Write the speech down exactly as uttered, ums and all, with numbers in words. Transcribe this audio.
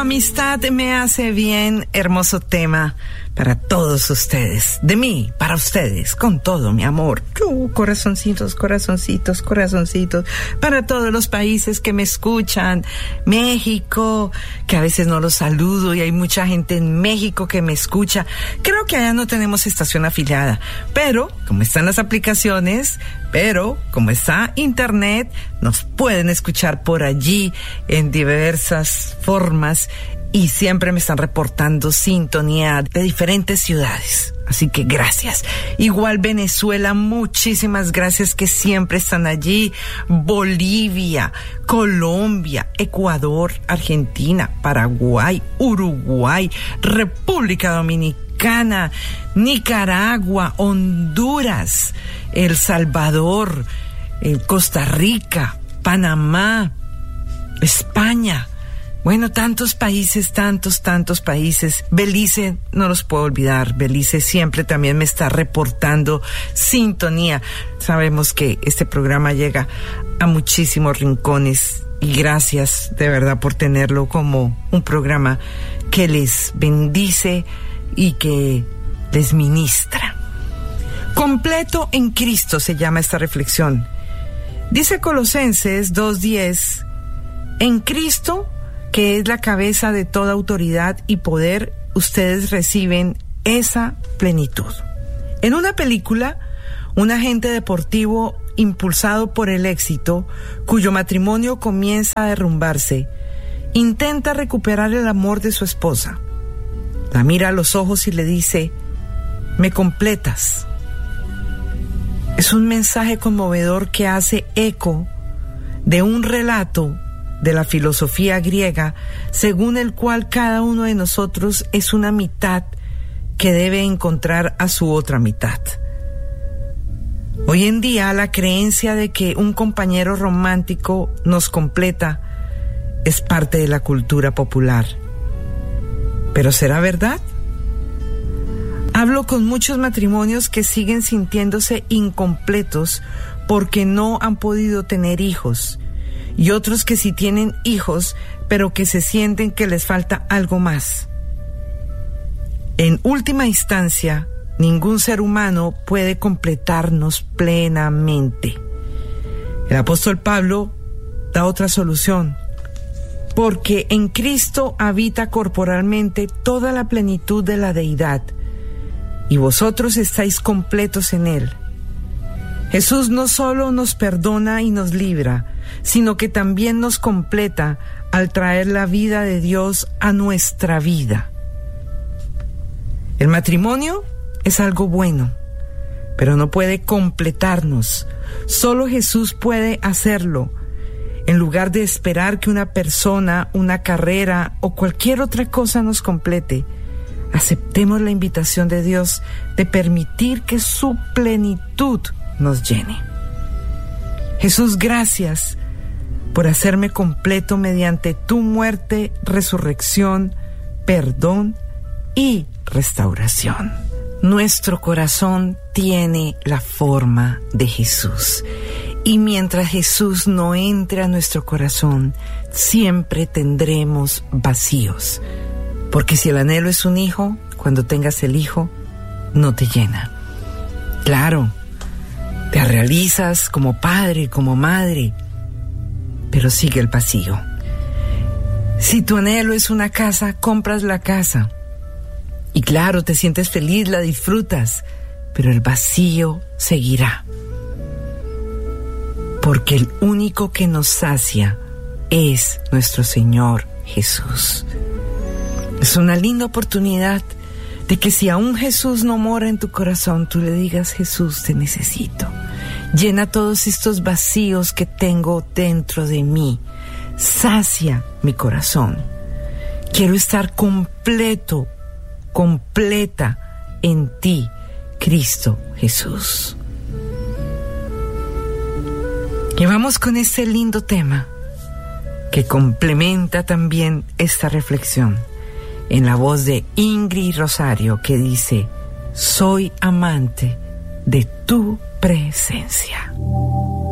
amistad me hace bien, hermoso tema para todos ustedes, de mí, para ustedes, con todo mi amor. Uh, corazoncitos, corazoncitos, corazoncitos, para todos los países que me escuchan. México, que a veces no los saludo y hay mucha gente en México que me escucha. Creo que allá no tenemos estación afiliada, pero como están las aplicaciones, pero como está internet, nos pueden escuchar por allí en diversas formas. Y siempre me están reportando sintonía de diferentes ciudades. Así que gracias. Igual Venezuela, muchísimas gracias que siempre están allí. Bolivia, Colombia, Ecuador, Argentina, Paraguay, Uruguay, República Dominicana, Nicaragua, Honduras, El Salvador, Costa Rica, Panamá, España. Bueno, tantos países, tantos, tantos países. Belice, no los puedo olvidar. Belice siempre también me está reportando sintonía. Sabemos que este programa llega a muchísimos rincones y gracias de verdad por tenerlo como un programa que les bendice y que les ministra. Completo en Cristo se llama esta reflexión. Dice Colosenses dos diez, en Cristo, que es la cabeza de toda autoridad y poder, ustedes reciben esa plenitud. En una película, un agente deportivo impulsado por el éxito, cuyo matrimonio comienza a derrumbarse, intenta recuperar el amor de su esposa. La mira a los ojos y le dice, «Me completas». Es un mensaje conmovedor que hace eco de un relato de la filosofía griega, según el cual cada uno de nosotros es una mitad que debe encontrar a su otra mitad. Hoy en día, la creencia de que un compañero romántico nos completa es parte de la cultura popular. ¿Pero será verdad? Hablo con muchos matrimonios que siguen sintiéndose incompletos porque no han podido tener hijos, y otros que sí tienen hijos, pero que se sienten que les falta algo más. En última instancia, ningún ser humano puede completarnos plenamente. El apóstol Pablo da otra solución, porque en Cristo habita corporalmente toda la plenitud de la deidad, y vosotros estáis completos en Él. Jesús no solo nos perdona y nos libra, sino que también nos completa al traer la vida de Dios a nuestra vida. El matrimonio es algo bueno, pero no puede completarnos. Solo Jesús puede hacerlo. En lugar de esperar que una persona, una carrera o cualquier otra cosa nos complete, aceptemos la invitación de Dios de permitir que su plenitud nos llene. Jesús, gracias por hacerme completo mediante tu muerte, resurrección, perdón y restauración. Nuestro corazón tiene la forma de Jesús. Y mientras Jesús no entre a nuestro corazón, siempre tendremos vacíos. Porque si el anhelo es un hijo, cuando tengas el hijo, no te llena. Claro, te realizas como padre, como madre, pero sigue el vacío. Si tu anhelo es una casa, compras la casa. Y claro, te sientes feliz, la disfrutas, pero el vacío seguirá. Porque el único que nos sacia es nuestro Señor Jesús. Es una linda oportunidad de que si aún Jesús no mora en tu corazón, tú le digas, Jesús, te necesito. Llena todos estos vacíos que tengo dentro de mí. Sacia mi corazón. Quiero estar completo, completa en ti, Cristo Jesús. Y vamos con este lindo tema que complementa también esta reflexión en la voz de Ingrid Rosario, que dice, soy amante de tu presencia.